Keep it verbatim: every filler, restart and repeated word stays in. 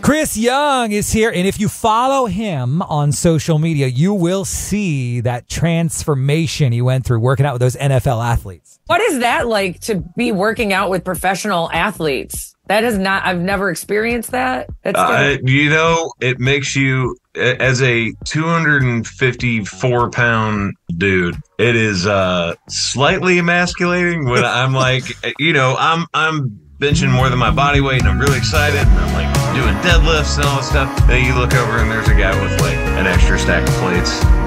Chris Young is here, and if you follow him on social media, you will see that transformation he went through working out with those N F L athletes. What is that like to be working out with professional athletes? That is not, I've never experienced that. That's uh, you know, it makes you, as a two hundred fifty-four pound dude, it is uh, slightly emasculating when I'm like, you know, I'm, I'm benching more than my body weight and I'm really excited and I'm like doing deadlifts and all that stuff. Then you look over and there's a guy with like an extra stack of plates.